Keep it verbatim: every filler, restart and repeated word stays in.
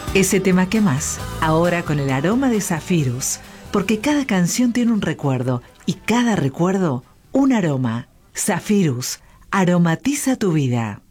Ese tema que más, ahora con el aroma de Zafirus, porque cada canción tiene un recuerdo y cada recuerdo un aroma. Zafirus, aromatiza tu vida.